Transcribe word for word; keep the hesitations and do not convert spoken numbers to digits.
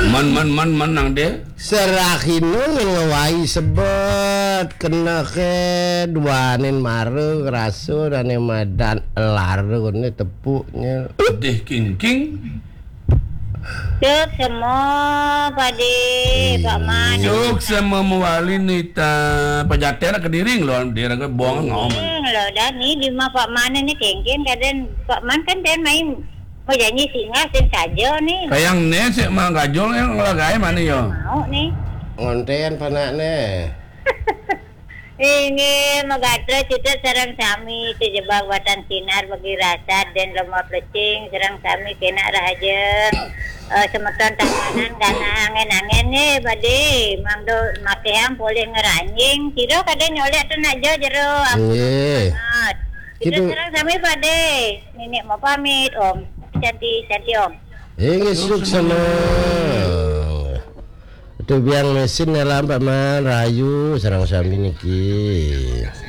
Man man man menang deh. Serahinu ngewai sebet kena ke duanin maru rasu dan madan laru ini tepuknya. Deh king king. Cuk semua padi Pak Man. Cuk sama mewali nita pejaten Kediri loh dia ke buang ngom. Loh dah ni di rumah Pak Man ni kengken kadang Pak Man kan dia main mau janji singa sen saja ni. Kayak ne sih mah gajol yang lagai mana yo? Mau ni. Ngontean panaknya. Ini magatra kita serang sami terjebak watan sinar bagi rasa dan lemah plecing serang sami kena raja uh, semeton tanganan karena angin-angin ni badi mangdo makehang boleh ngeranjing kira kadang nyolek tu nak jo jero Iya. kita Gitu. serang sami badi nenek mau pamit om cantik cantik om Ini suksana. Itu biang mesin dalam Pak Man rayu serang sami niki.